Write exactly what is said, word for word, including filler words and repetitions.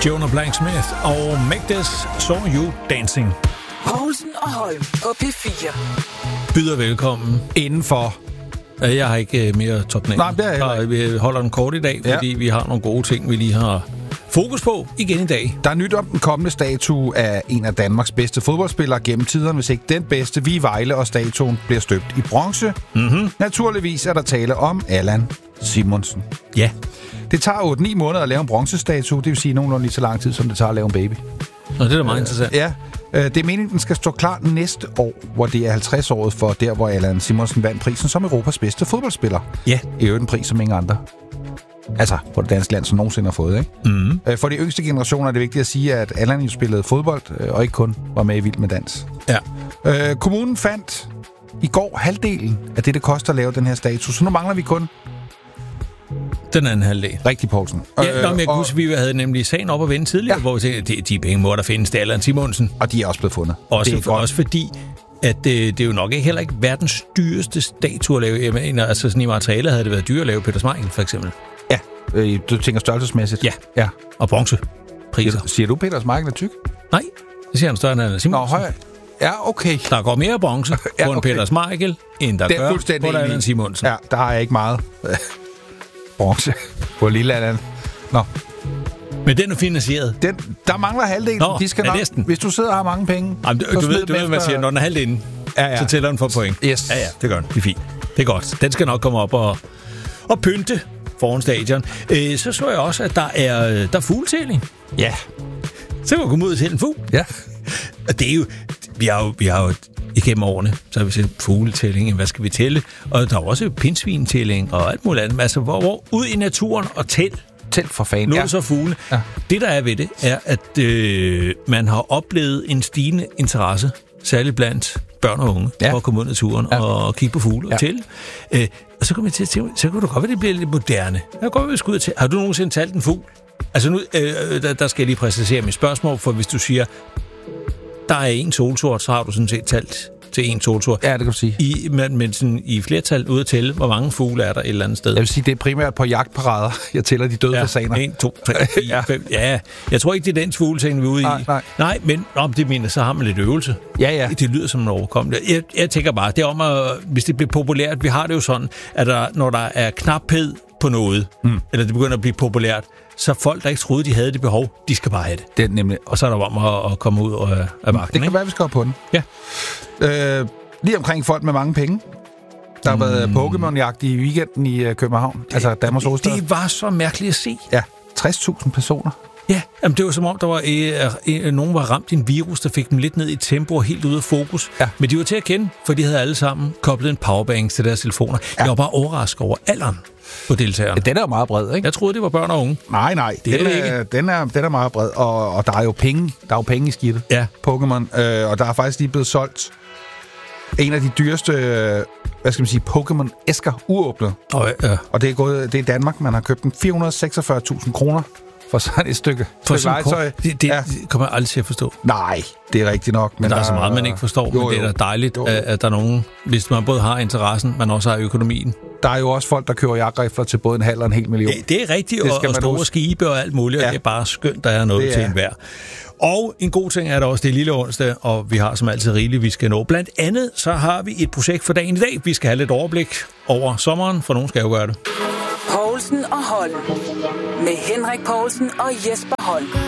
Jonah Blacksmith og Make This Saw You Dancing. Poulsen og Holm på P fire. Byder velkommen indenfor. Jeg har ikke mere topnæng. Nej, det er jeg Vi holder den kort i dag, fordi ja. vi har nogle gode ting, vi lige har fokus på igen i dag. Der er nyt om den kommende statue af en af Danmarks bedste fodboldspillere gennem tiderne, hvis ikke den bedste. Vi Vejle, og statuen bliver støbt i bronze. Mm-hmm. Naturligvis er der tale om Allan Simonsen. Ja. Det tager otte ni måneder at lave en bronzestatue, det vil sige nogenlunde lige så lang tid, som det tager at lave en baby. Nå, det er da meget interessant. Ja. Det er meningen, den skal stå klar næste år, hvor det er halvtreds-året for der, hvor Allan Simonsen vandt prisen som Europas bedste fodboldspiller. Ja. I øvrigt en pris, som ingen andre. Altså, på det danske land, som nogensinde har fået, ikke? Mm. For de yngste generationer er det vigtigt at sige, at Allan jo spillede fodbold, og ikke kun var med i Vild med Dans. Ja. Øh, kommunen fandt i går halvdelen af det, det koster at lave den her statue, så nu mangler vi kun den anden halvdel. Rigtig, Poulsen. Ja, øh, nå, men jeg kan huske, vi havde nemlig sagen op at vende tidligere, ja. hvor vi tænkte, de, de penge må der findes, det er Allan Simonsen. Og de er også blevet fundet. Også, det er for, også fordi, at det, det er jo nok ikke heller ikke verdens dyreste statue at lave. Jeg mener, altså sådan i materialet havde det været dyrt at lave Peter Schmeichel, for eksempel. Ja, øh, du tænker størrelsesmæssigt? Ja, ja. Og bronzepriser. Siger du, Peter Schmeichel er tyk? Nej, det siger han større end Allan Simonsen. Nå, høj. Ja, okay. Der går mere bronze ja, på en okay. Peter Schmeichel, end der gør på Allan Simonsen. Ja, der har jeg ikke meget bronze på lille Allan. Nå. Men den er finansieret. Den, der mangler halvdelen. Nå, de skal ja, nok, næsten. Hvis du sidder og har mange penge... Jamen, du, du ved, du ved hvad man siger, når den er halvdelen, ja, ja. så tæller den for point. Yes. Ja, ja, det gør den. Det er fint. Det er godt. Den skal nok komme op og, og pynte foran stadion. Øh, så så jeg også, at der er, der er fugletælling. Ja. Så kan man komme ud til en fugl. Ja. Og det er jo... Vi har jo... Vi har jo igennem årene, så har vi set fugletælling, hvad skal vi tælle? Og der er også pindsvintælling og alt muligt andet. Altså, hvor, hvor ud i naturen og tæl. Tæl for fanden. Nu er det så fugle. Ja. Det, der er ved det, er, at øh, man har oplevet en stigende interesse, særligt blandt børn og unge, ja. for at komme ud i naturen ja. og kigge på fugle ja. og tælle. Øh, og så kommer jeg til at tænke, så kan du godt være, det bliver lidt moderne. Jeg kan godt være, at vi til. Har du nogensinde talt en fugl? Altså nu, øh, der, der skal jeg lige præcisere mit spørgsmål, for hvis du siger, der er en solsort, så har du sådan set talt til en solsort. Ja, det kan du sige. I, men, men sådan, i flertal ude at tælle, hvor mange fugle er der et eller andet sted? Jeg vil sige, det er primært på jagtparader. Jeg tæller de døde ja, fasaner. en, to, tre, fire, fem. Ja, jeg tror ikke, det er den fugleting, vi er ude nej, i. Nej, nej. men om det mener, så har man lidt øvelse. Ja, ja. Det lyder som en overkommelig. Jeg, jeg tænker bare, det er om at, hvis det bliver populært, vi har det jo sådan, at der, når der er knaphed på noget, mm. eller det begynder at blive populært, så folk, der ikke troede, de havde det behov, de skal bare have det. Det er nemlig. Og så er der om at, at komme ud af, af magten. Det kan være, vi skal på den. Ja. Øh, lige omkring folk med mange penge. Der har mm. været Pokémon-jagt i weekenden i uh, København. Det, altså Danmarks hovedstad. Det var så mærkeligt at se. Ja, tres tusind personer. Ja, jamen det var som om, der var øh, øh, nogen var ramt i en virus, der fik dem lidt ned i tempo og helt ude af fokus. Ja. Men de var til at kende, for de havde alle sammen koblet en powerbank til deres telefoner. Ja. Jeg var bare overrasket over alderen på deltagerne. Den er jo meget bred, ikke? Jeg troede, det var børn og unge. Nej, nej. Det er den, det ikke. Er, den, er, den er meget bred, og, og der er jo penge. Der er jo penge i skidtet. Ja. Pokémon. Øh, og der er faktisk lige blevet solgt en af de dyreste, hvad skal man sige, Pokémon-æsker uåbnet. Oh, ja. Og det er gået, det er Danmark, man har købt den fire hundrede og seksogfyrre tusind kroner for sådan et stykke, for stykke legetøj. Det, det, ja. det kommer jeg aldrig til at forstå. Nej, det er rigtigt nok. Men der, der er så meget, er, man ikke forstår, jo, men det er da dejligt, jo, jo. at der er nogen, hvis man både har interessen, men også har økonomien. Der er jo også folk, der køber jagtrifler til både en halv og en hel million. Det, det er rigtigt, det og, og store huske. skibe og alt muligt, ja. og det er bare skønt, der er noget det til er. enhver. Og en god ting er der også, det er lille onsdag, og vi har som altid rigeligt, vi skal nå. Blandt andet, så har vi et projekt for dagen i dag. Vi skal have lidt overblik over sommeren, for nogen skal jo gøre det. Poulsen og Holm. Med Henrik Poulsen og Jesper Holm.